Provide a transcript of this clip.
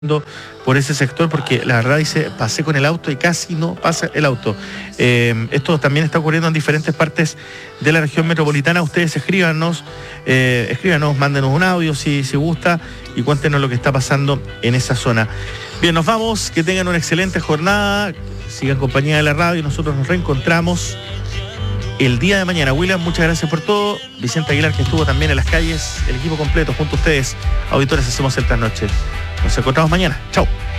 por ese sector, porque la verdad dice, pasé con el auto y casi no pasa el auto. Esto también está ocurriendo en diferentes partes de la región metropolitana. Ustedes escríbanos, mándenos un audio si gusta y cuéntenos lo que está pasando en esa zona. Bien, nos vamos, que tengan una excelente jornada, sigan compañía de la radio y nosotros nos reencontramos el día de mañana. William, muchas gracias por todo. Vicente Aguilar, que estuvo también en las calles, el equipo completo junto a ustedes, auditores, hacemos el trasnoche. Nos encontramos mañana. Chao.